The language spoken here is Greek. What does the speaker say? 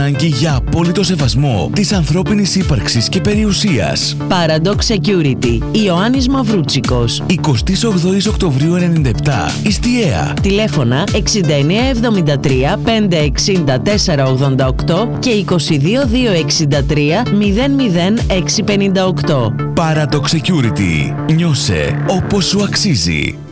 Ανάγκη για απόλυτο σεβασμό της ανθρώπινης ύπαρξης και περιουσίας. Paradox Security. Ιωάννης Μαυρούτσικος. 28 Οκτωβρίου 97. Ιστιαία. Τηλέφωνα 6973 560 488 και 22 263 00658. Paradox Security. Νιώσε όπως σου αξίζει.